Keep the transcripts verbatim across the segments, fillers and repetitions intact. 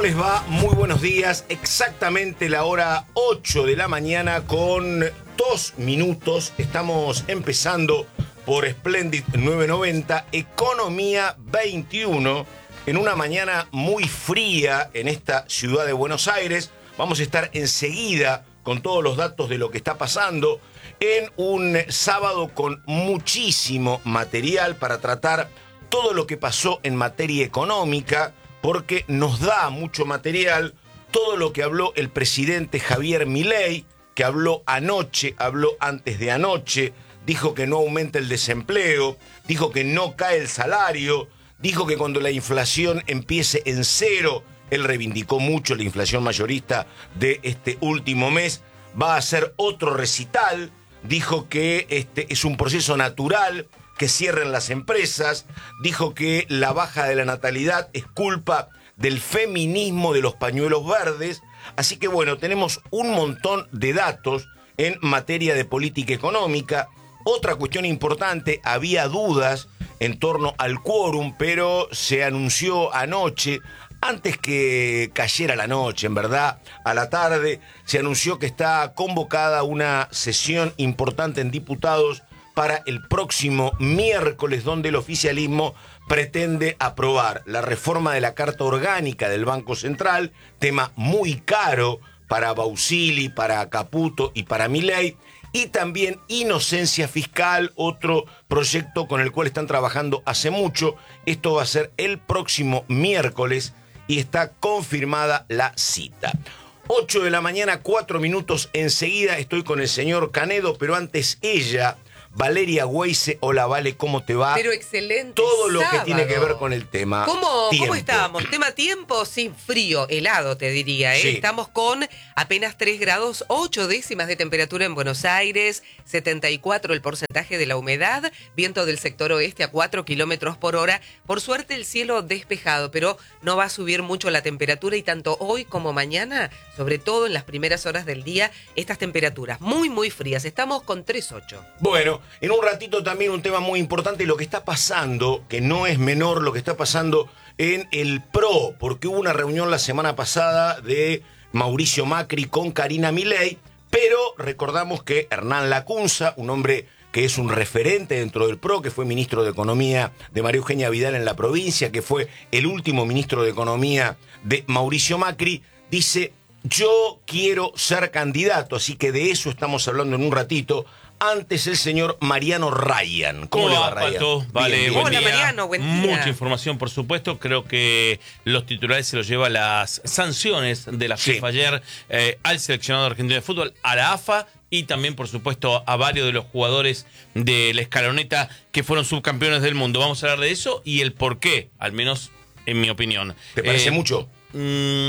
les va? Muy buenos días. Exactamente la hora ocho de la mañana con dos minutos. Estamos empezando por Splendid nueve noventa, Economía veintiuno, en una mañana muy fría en esta ciudad de Buenos Aires. Vamos a estar enseguida con todos los datos de lo que está pasando en un sábado con muchísimo material para tratar todo lo que pasó en materia económica, porque nos da mucho material todo lo que habló el presidente Javier Milei, que habló anoche, habló antes de anoche, dijo que no aumenta el desempleo, dijo que no cae el salario, dijo que cuando la inflación empiece en cero, él reivindicó mucho la inflación mayorista de este último mes, va a hacer otro recital, dijo que este es un proceso natural, que cierren las empresas, dijo que la baja de la natalidad es culpa del feminismo de los pañuelos verdes. Así que bueno, tenemos un montón de datos en materia de política económica. Otra cuestión importante, había dudas en torno al quórum, pero se anunció anoche, antes que cayera la noche, en verdad, a la tarde, se anunció que está convocada una sesión importante en diputados para el próximo miércoles, donde el oficialismo pretende aprobar la reforma de la Carta Orgánica del Banco Central, tema muy caro para Bausili, para Caputo y para Milei, y también inocencia fiscal, otro proyecto con el cual están trabajando hace mucho. Esto va a ser el próximo miércoles y está confirmada la cita. ocho de la mañana, cuatro minutos, enseguida estoy con el señor Canedo, pero antes ella... Valeria Weise, hola Vale, ¿cómo te va? Pero excelente. Todo lo sábado. que tiene que ver con el tema ¿Cómo, tiempo. ¿Cómo estábamos? Tema tiempo, sí, frío, helado te diría, ¿eh? Sí. Estamos con apenas tres grados, ocho décimas de temperatura en Buenos Aires, setenta y cuatro el porcentaje de la humedad, viento del sector oeste a cuatro kilómetros por hora. Por suerte el cielo despejado, pero no va a subir mucho la temperatura y tanto hoy como mañana, sobre todo en las primeras horas del día, estas temperaturas muy, muy frías. Estamos con tres ocho. Bueno, en un ratito también un tema muy importante, lo que está pasando, que no es menor, lo que está pasando en el P R O, porque hubo una reunión la semana pasada de Mauricio Macri con Karina Milei, pero recordamos que Hernán Lacunza, un hombre que es un referente dentro del P R O, que fue ministro de Economía de María Eugenia Vidal en la provincia, que fue el último ministro de Economía de Mauricio Macri, dice: yo quiero ser candidato, así que de eso estamos hablando en un ratito. Antes el señor Mariano Ryan. ¿Cómo, ¿Cómo le va, Ryan? Pato? Vale, bien, bien. buen Hola, día. Mariano, buen día. Mucha información, por supuesto. Creo que los titulares se los lleva las sanciones de la FIFA Sí. ayer eh, al seleccionado argentino de fútbol, a la A F A y también, por supuesto, a varios de los jugadores de la escaloneta que fueron subcampeones del mundo. Vamos a hablar de eso y el por qué, al menos en mi opinión. ¿Te parece Eh, mucho? Mmm,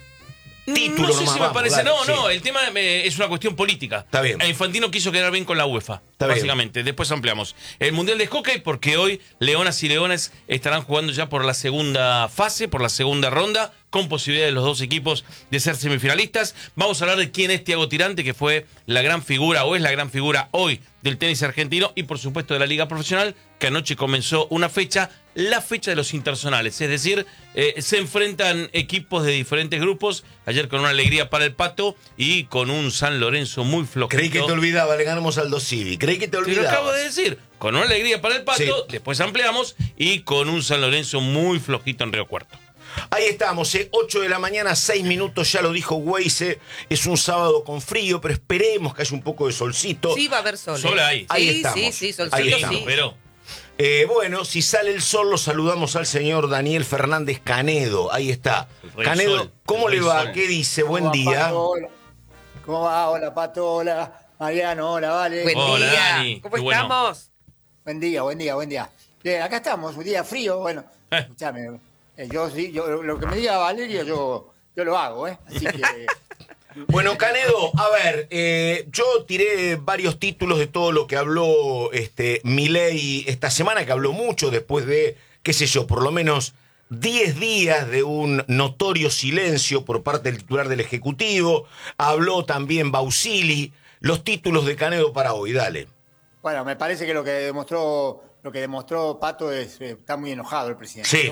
Título no sé nomás, si me vamos, parece, dale, no, sí. no, el tema eh, es una cuestión política. Está bien. Eh, Infantino quiso quedar bien con la UEFA, Está básicamente. Bien. Después ampliamos. El Mundial de Hockey, porque hoy Leonas y Leones estarán jugando ya por la segunda fase, por la segunda ronda, con posibilidad de los dos equipos de ser semifinalistas. Vamos a hablar de quién es Thiago Tirante, que fue la gran figura, o es la gran figura hoy del tenis argentino, y por supuesto de la Liga Profesional, que anoche comenzó una fecha, la fecha de los interzonales, es decir, eh, se enfrentan equipos de diferentes grupos, ayer con una alegría para el Pato y con un San Lorenzo muy flojito. Creí que te olvidaba, le ganamos al Dos Civi. Creí que te Te lo olvidabas. acabo de decir, con una alegría para el Pato, Sí. después ampliamos, y con un San Lorenzo muy flojito en Río Cuarto. Ahí estamos, eh, ocho de la mañana, seis minutos, ya lo dijo Weise. Es un sábado con frío, pero esperemos que haya un poco de solcito. Sí, va a haber sol. Sol ¿eh? ahí. Sí, Ahí estamos. sí, sí, solcito, Ahí sí. estamos. Pero Eh, bueno, si sale el sol, lo saludamos al señor Daniel Fernández Canedo. Ahí está. El rey Canedo, sol, ¿cómo el le rey va? sol. ¿Qué dice? Buen ¿Cómo va, día. Pato? Hola. ¿Cómo va? Hola, Pato. Hola, Mariano. Hola, Vale. Buen Hola, día. Dani, ¿Cómo qué bueno. estamos? Buen día, buen día, buen día. Bien, acá estamos, un día frío. Bueno, Eh. escúchame. eh, yo sí, yo, lo que me diga Valeria, yo, yo lo hago, ¿eh? Así que. Bueno, Canedo, a ver, eh, yo tiré varios títulos de todo lo que habló este, Milei esta semana, que habló mucho después de, qué sé yo, por lo menos diez días de un notorio silencio por parte del titular del Ejecutivo. Habló también Bausili. Los títulos de Canedo para hoy, dale. Bueno, me parece que lo que demostró, lo que demostró Pato es, eh, está muy enojado el presidente. Sí, ¿no?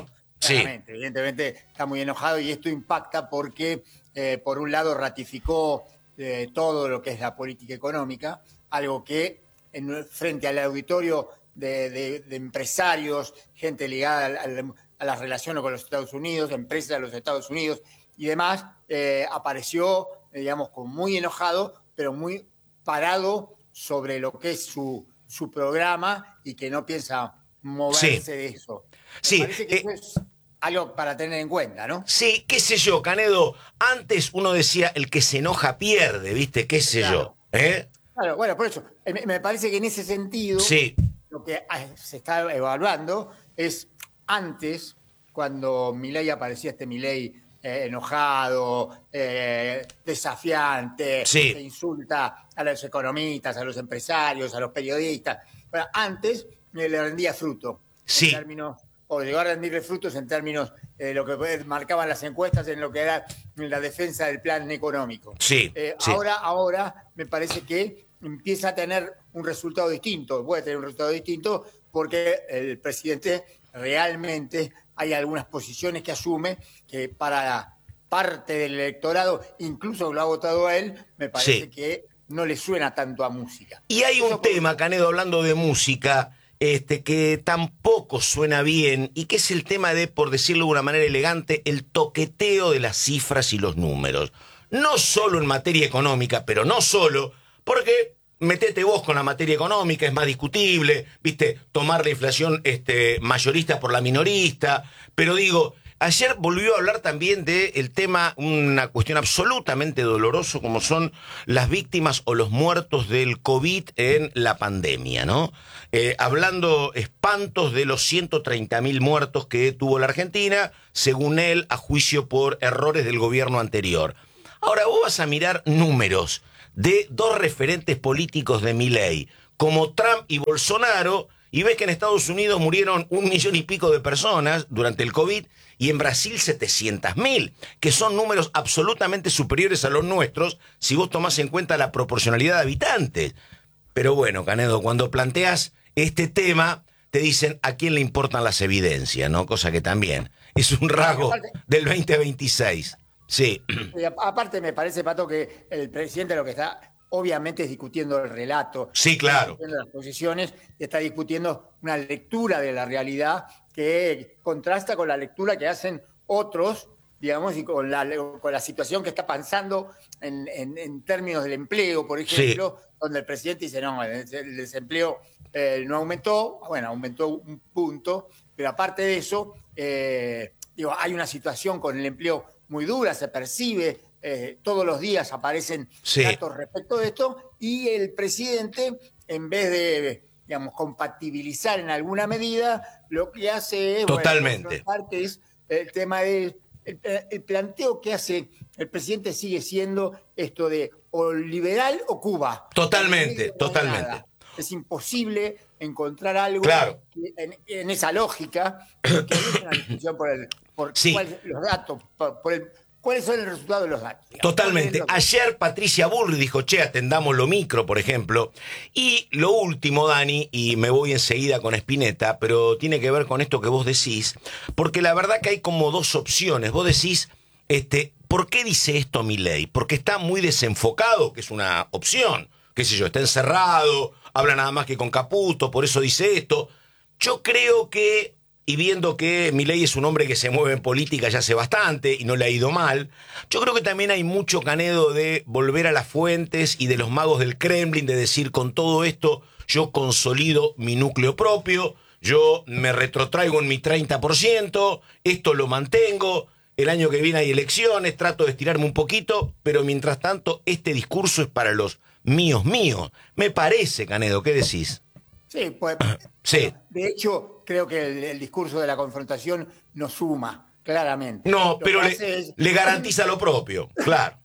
Sí. Claramente, evidentemente está muy enojado y esto impacta porque, eh, por un lado, ratificó eh, todo lo que es la política económica, algo que en, frente al auditorio de, de, de empresarios, gente ligada al, al, a las relaciones con los Estados Unidos, empresas de los Estados Unidos y demás, eh, apareció, eh, digamos, como muy enojado, pero muy parado sobre lo que es su, su programa y que no piensa moverse Sí. de eso. Me Sí, parece que eh, eso es algo para tener en cuenta, ¿no? Sí, qué sé yo, Canedo. Antes uno decía, el que se enoja pierde, ¿viste? Qué sé Claro. yo. ¿Eh? Claro, bueno, por eso, eh, me me parece que en ese sentido, Sí, lo que ah, se está evaluando es antes, cuando Milei aparecía este Milei eh, enojado, eh, desafiante, Sí. que insulta a los economistas, a los empresarios, a los periodistas. Bueno, antes eh, le rendía fruto. Sí. En términos, o llegó a rendirle frutos en términos de lo que marcaban las encuestas en lo que era la defensa del plan económico. Sí, Eh, sí. Ahora, ahora me parece que empieza a tener un resultado distinto, puede tener un resultado distinto porque el presidente realmente hay algunas posiciones que asume que para parte del electorado, incluso lo ha votado a él, me parece Sí. que no le suena tanto a música. Y hay un Eso por- tema, Canedo, hablando de música, este, que tampoco suena bien, y que es el tema de, por decirlo de una manera elegante, el toqueteo de las cifras y los números. No solo en materia económica, pero no solo, porque metete vos con la materia económica, es más discutible, viste, tomar la inflación este, mayorista por la minorista, pero digo, ayer volvió a hablar también del tema, una cuestión absolutamente doloroso, como son las víctimas o los muertos del COVID en la pandemia, ¿no? Eh, hablando espantos de los ciento treinta mil muertos que tuvo la Argentina, según él, a juicio por errores del gobierno anterior. Ahora vos vas a mirar números de dos referentes políticos de Milei, como Trump y Bolsonaro, y ves que en Estados Unidos murieron un millón y pico de personas durante el COVID y en Brasil setecientos mil, que son números absolutamente superiores a los nuestros si vos tomás en cuenta la proporcionalidad de habitantes. Pero bueno, Canedo, cuando planteas este tema, te dicen a quién le importan las evidencias, ¿no? Cosa que también es un rasgo del veinte veintiséis. Sí, Y a- aparte me parece, Pato, que el presidente lo que está obviamente es discutiendo el relato. Sí, claro. Está discutiendo las posiciones, está discutiendo una lectura de la realidad que contrasta con la lectura que hacen otros, digamos, y con la, con la situación que está pasando en, en- en términos del empleo, por ejemplo, donde el presidente dice, no, el, el desempleo eh, no aumentó, bueno, aumentó un punto, pero aparte de eso, eh, digo, hay una situación con el empleo muy dura, se percibe, eh, todos los días aparecen Sí. datos respecto de esto, y el presidente, en vez de, digamos, compatibilizar en alguna medida, lo que hace es, Totalmente. bueno, confrontar, que es el tema de, el, el planteo que hace el presidente sigue siendo esto de o liberal o Cuba. Totalmente, No hay totalmente. nada. Es imposible encontrar algo Claro. que en, en esa lógica, porque hay una discusión por, el, por Sí. cuál- los datos, por, por el, cuáles son el resultado de los datos. digamos. Totalmente. ¿Cuál es lo que- Ayer Patricia Bullrich dijo, che, atendamos lo micro, por ejemplo. Y lo último, Dani, y me voy enseguida con Spinetta, pero tiene que ver con esto que vos decís, porque la verdad que hay como dos opciones. Vos decís, este, ¿por qué dice esto Milei? Porque está muy desenfocado, que es una opción. Qué sé yo, está encerrado, habla nada más que con Caputo, por eso dice esto. Yo creo que, y viendo que Milei es un hombre que se mueve en política ya hace bastante y no le ha ido mal, yo creo que también hay mucho, Canedo, de volver a las fuentes y de los magos del Kremlin, de decir, con todo esto yo consolido mi núcleo propio, yo me retrotraigo en mi treinta por ciento, esto lo mantengo, el año que viene hay elecciones, trato de estirarme un poquito, pero mientras tanto este discurso es para los míos míos. Me parece, Canedo, ¿qué decís? Sí, pues, Sí. de hecho, creo que el, el discurso de la confrontación nos suma, claramente. No, Lo pero que le, hace es- le garantiza lo propio, claro.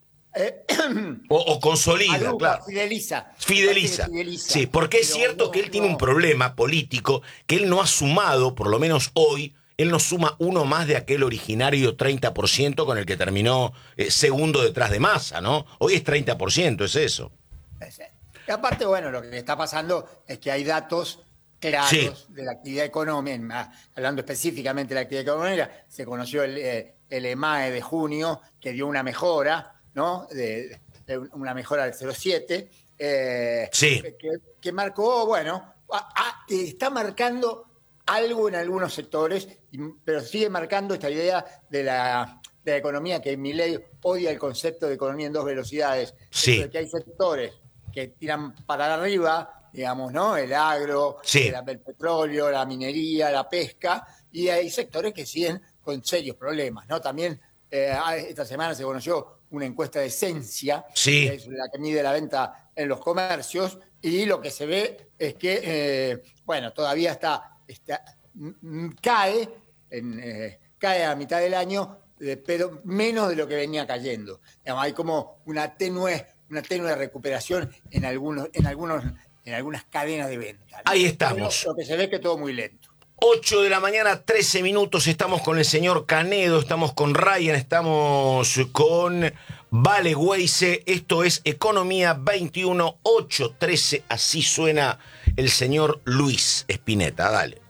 Eh, O, o consolida, agrupa, claro. fideliza. Fideliza. Fideliza. Sí, porque es Pero cierto no- que él tiene no- un problema político que él no ha sumado, por lo menos hoy, él no suma uno más de aquel originario treinta por ciento con el que terminó eh, segundo detrás de Massa, ¿no? Hoy es treinta por ciento, es eso. Y aparte, bueno, lo que está pasando es que hay datos claros Sí. de la actividad económica. Hablando específicamente de la actividad económica, se conoció el, eh, el E M A E de junio, que dio una mejora, ¿no? De, de una mejora del cero coma siete, eh, Sí. que, que marcó, bueno, a, a, está marcando algo en algunos sectores, pero sigue marcando esta idea de la, de la economía, que Milei odia el concepto de economía en dos velocidades. Sí. Eso de que hay sectores que tiran para arriba, digamos, ¿no? El agro, Sí. el, el petróleo, la minería, la pesca, y hay sectores que siguen con serios problemas, ¿no? También eh, esta semana se conoció una encuesta de Esencia, Sí. que es la que mide la venta en los comercios, y lo que se ve es que, eh, bueno, todavía está, está m- cae, en, eh, cae a mitad del año, eh, pero menos de lo que venía cayendo. Digamos, hay como una tenue, una tenue recuperación en algunos, en algunos, en algunas cadenas de venta, ¿no? Ahí estamos. Pero lo que se ve es que todo muy lento. ocho de la mañana, trece minutos, estamos con el señor Canedo, estamos con Ryan, estamos con Vale Weise, esto es Economía veintiuno, ocho trece, así suena el señor Luis Spinetta, dale.